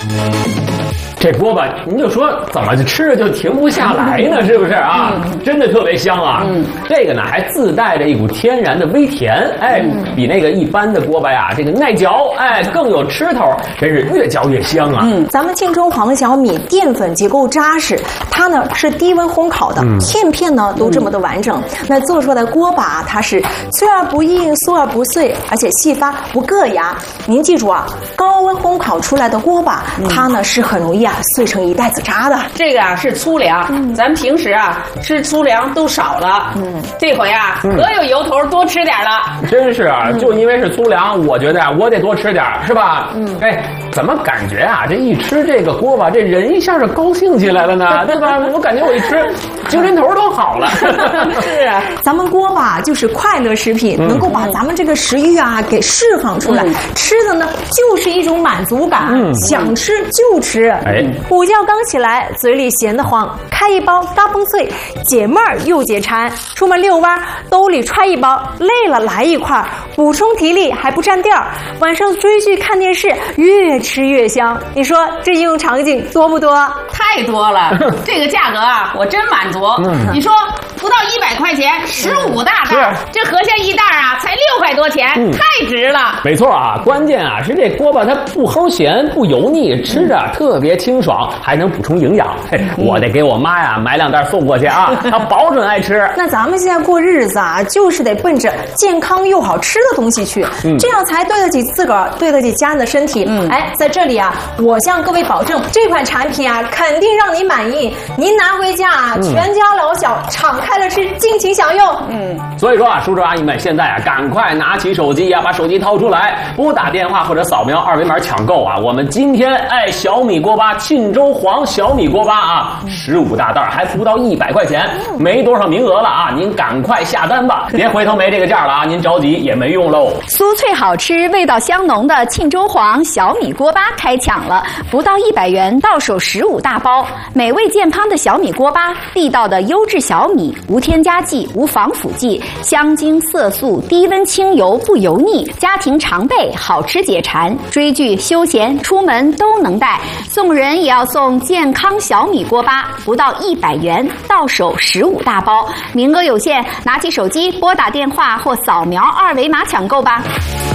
这锅巴，您就说怎么吃着就停不下来呢？是不是啊？真的特别香啊！这个呢还自带着一股天然的微甜，哎，比那个一般的锅巴呀，这个耐嚼，哎，更有吃头，真是越嚼越香啊！ 咱们庆州黄小米淀粉结构扎实，它呢是低温烘烤的，片片呢都这么的完整。那做出来的锅巴，它是脆而不硬，酥而不碎，而且细发不硌牙。您记住啊，高温烘烤出来的锅巴，它呢是很容易碎成一袋子渣的。 这个是粗粮，咱平时吃粗粮都少了，这回可有由头多吃点了。 真是啊，就因为是粗粮，我觉得我得多吃点，是吧？哎，怎么感觉这一吃这个锅巴，这人一下就高兴起来了呢？对吧？我感觉我一吃，精神头都好了。 是啊，咱们锅巴就是快乐食品，能够把咱们这个食欲给释放出来。吃的呢就是一种满足感，想吃就吃。 哎， 午觉刚起来，嘴里闲得慌，开一包嘎嘣脆，解闷儿又解馋。出门遛弯，兜里揣一包，累了来一块，补充体力还不占地儿。晚上追剧看电视，越吃越香。你说这应用场景多不多？ 太多了，这个价格我真满足。你说不到100块钱，15大袋，这合下一袋才6块多钱，太值了。 没错啊，关键是这锅巴它不齁咸不油腻，吃着特别清爽，还能补充营养。我得给我妈买2袋送过去啊，她保准爱吃。 那咱们现在过日子就是得奔着健康又好吃的东西去，这样才对得起自个儿，对得起家人的身体。哎，在这里我向各位保证，这款产品肯定让你满意。您拿回家全家老小敞开了吃，尽情享用。 所以说叔叔阿姨们现在赶快拿起手机把手机掏出来，拨打电话或者扫描2维码抢购我们今天小米锅巴沁州黄小米锅巴15大袋，还不到100块钱，没多少名额了您赶快下单吧，别回头没这个价了您着急也没用喽。 酥脆好吃，味道香浓的沁州黄小米锅巴开抢了，不到100元到手15大包，美味健康的小米锅巴，地道的优质小米，无添加剂，无防腐剂，香精色素，低温清油不油腻，家庭常备，好吃解馋，追剧休闲出门都能带。送人也要送健康小米锅巴，不到100元到手15大包，名额有限，拿起手机拨打电话或扫描2维码抢购吧。